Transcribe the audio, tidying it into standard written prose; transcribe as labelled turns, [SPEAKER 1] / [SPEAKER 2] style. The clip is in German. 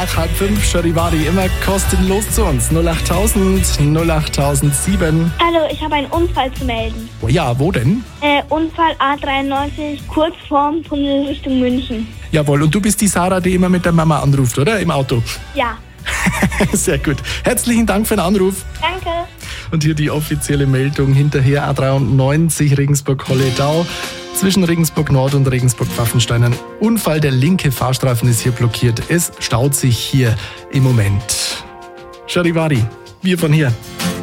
[SPEAKER 1] 4:30, Charivari, immer kostenlos zu uns. 08000 08007.
[SPEAKER 2] Hallo, ich habe einen Unfall zu melden.
[SPEAKER 1] Oh ja, wo denn?
[SPEAKER 2] Unfall A93, kurz vorm Tunnel Richtung München.
[SPEAKER 1] Jawohl, und du bist die Sarah, die immer mit der Mama anruft, oder? Im Auto.
[SPEAKER 2] Ja.
[SPEAKER 1] Sehr gut. Herzlichen Dank für den Anruf.
[SPEAKER 2] Danke.
[SPEAKER 1] Und hier die offizielle Meldung hinterher A93 Regensburg-Holledau. Zwischen Regensburg Nord und Regensburg-Pfaffenstein ein Unfall. Der linke Fahrstreifen ist hier blockiert. Es staut sich hier im Moment. Charivari, wir von hier.